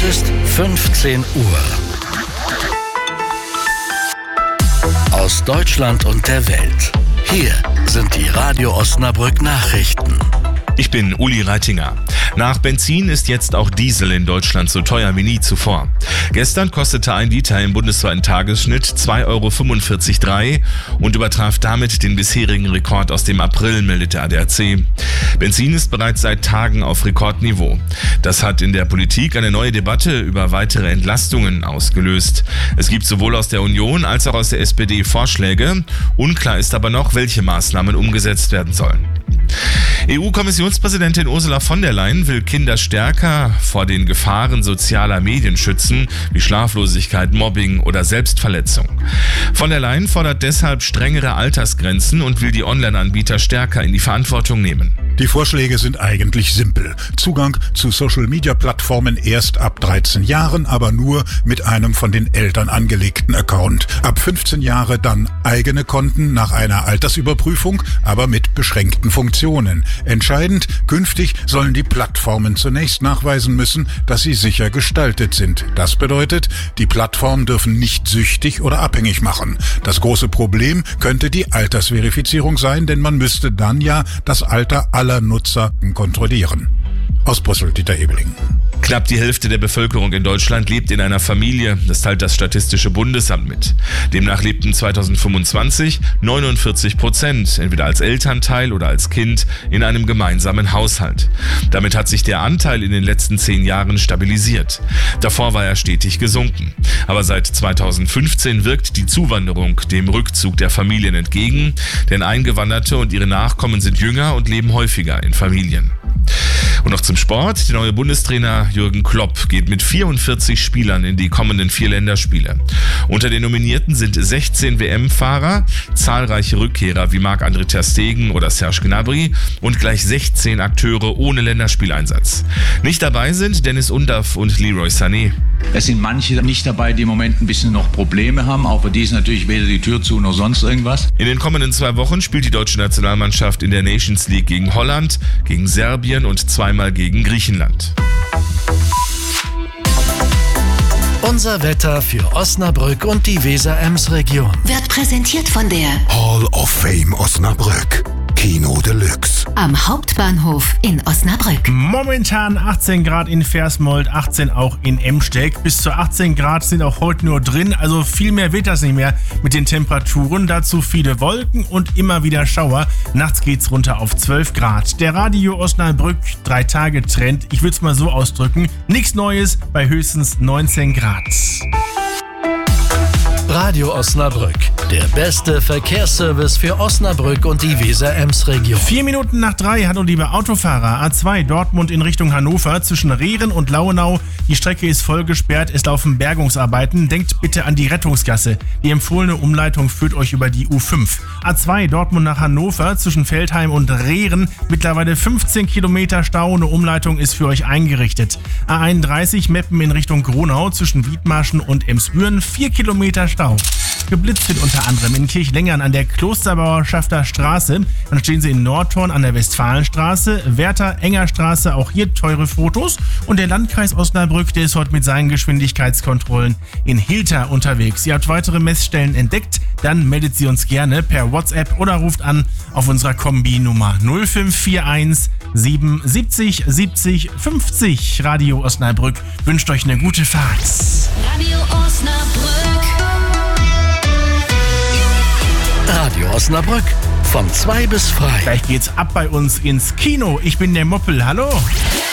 ist 15 Uhr. Aus Deutschland und der Welt. Hier sind die Radio Osnabrück Nachrichten. Ich bin Uli Reitinger. Nach Benzin ist jetzt auch Diesel in Deutschland so teuer wie nie zuvor. Gestern kostete ein Liter im bundesweiten Tagesschnitt 2,45 € und übertraf damit den bisherigen Rekord aus dem April, meldet der ADAC. Benzin ist bereits seit Tagen auf Rekordniveau. Das hat in der Politik eine neue Debatte über weitere Entlastungen ausgelöst. Es gibt sowohl aus der Union als auch aus der SPD Vorschläge. Unklar ist aber noch, welche Maßnahmen umgesetzt werden sollen. EU-Kommissionspräsidentin Ursula von der Leyen will Kinder stärker vor den Gefahren sozialer Medien schützen, wie Schlaflosigkeit, Mobbing oder Selbstverletzung. Von der Leyen fordert deshalb strengere Altersgrenzen und will die Online-Anbieter stärker in die Verantwortung nehmen. Die Vorschläge sind eigentlich simpel. Zugang zu Social-Media-Plattformen erst ab 13 Jahren, aber nur mit einem von den Eltern angelegten Account. Ab 15 Jahre dann eigene Konten nach einer Altersüberprüfung, aber mit beschränkten Funktionen. Entscheidend, künftig sollen die Plattformen zunächst nachweisen müssen, dass sie sicher gestaltet sind. Das bedeutet, die Plattformen dürfen nicht süchtig oder abhängig machen. Das große Problem könnte die Altersverifizierung sein, denn man müsste dann ja das Alter aller Nutzer kontrollieren. Aus Brüssel, Dieter Ebeling. Knapp die Hälfte der Bevölkerung in Deutschland lebt in einer Familie, das teilt das Statistische Bundesamt mit. Demnach lebten 2025 49%, entweder als Elternteil oder als Kind, in einem gemeinsamen Haushalt. Damit hat sich der Anteil in den letzten 10 Jahren stabilisiert. Davor war er stetig gesunken. Aber seit 2015 wirkt die Zuwanderung dem Rückzug der Familien entgegen, denn Eingewanderte und ihre Nachkommen sind jünger und leben häufiger in Familien. Und noch zum Sport. Der neue Bundestrainer Jürgen Klopp geht mit 44 Spielern in die kommenden 4 Länderspiele. Unter den Nominierten sind 16 WM-Fahrer, zahlreiche Rückkehrer wie Marc-André ter Stegen oder Serge Gnabry und gleich 16 Akteure ohne Länderspieleinsatz. Nicht dabei sind Dennis Undaff und Leroy Sané. Es sind manche nicht dabei, die im Moment ein bisschen noch Probleme haben. Auch für die ist natürlich weder die Tür zu noch sonst irgendwas. In den kommenden 2 Wochen spielt die deutsche Nationalmannschaft in der Nations League gegen Holland, gegen Serbien und zweimal gegen Griechenland. Unser Wetter für Osnabrück und die Weser-Ems-Region Wird präsentiert von der Hall of Fame Osnabrück. Kino Deluxe. am Hauptbahnhof in Osnabrück. Momentan 18 Grad in Versmold, 18 auch in Emsteg. Bis zu 18 Grad sind auch heute nur drin, also viel mehr wird das nicht mehr mit den Temperaturen. Dazu viele Wolken und immer wieder Schauer. Nachts geht's runter auf 12 Grad. Der Radio Osnabrück 3-Tage-Trend, ich würde es mal so ausdrücken, nichts Neues bei höchstens 19 Grad. Radio Osnabrück, der beste Verkehrsservice für Osnabrück und die Weser-Ems-Region. 4 Minuten nach 3, hallo liebe Autofahrer. A2 Dortmund in Richtung Hannover zwischen Rehren und Lauenau. Die Strecke ist voll gesperrt, es laufen Bergungsarbeiten. Denkt bitte an die Rettungsgasse. Die empfohlene Umleitung führt euch über die U5. A2 Dortmund nach Hannover zwischen Veltheim und Rehren. Mittlerweile 15 Kilometer Stau. Eine Umleitung ist für euch eingerichtet. A31 Meppen in Richtung Gronau zwischen Wiedmarschen und Emsbüren. 4 Kilometer Stau. Geblitzt wird unter anderem in Kirchlengern an der Klosterbauer Schafter Straße. Dann stehen sie in Nordhorn an der Westfalenstraße, Werther Enger Straße, auch hier teure Fotos. Und der Landkreis Osnabrück, der ist heute mit seinen Geschwindigkeitskontrollen in Hilter unterwegs. Ihr habt weitere Messstellen entdeckt, dann meldet sie uns gerne per WhatsApp oder ruft an auf unserer Kombi-Nummer 0541 77 70 50. Radio Osnabrück wünscht euch eine gute Fahrt. Radio Osnabrück. Radio Osnabrück, von 2 bis frei. Gleich geht's ab bei uns ins Kino. Ich bin der Moppel, hallo.